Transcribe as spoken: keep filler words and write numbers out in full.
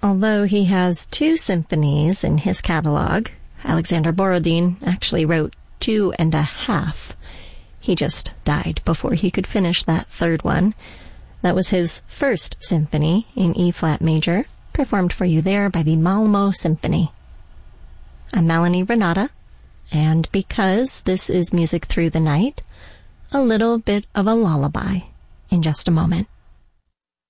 Although he has two symphonies in his catalog, Alexander Borodin actually wrote two and a half. He just died before he could finish that third one. That was his first symphony in E-flat major, performed for you there by the Malmo Symphony. I'm Melanie Renata, and because this is Music Through the Night, a little bit of a lullaby in just a moment.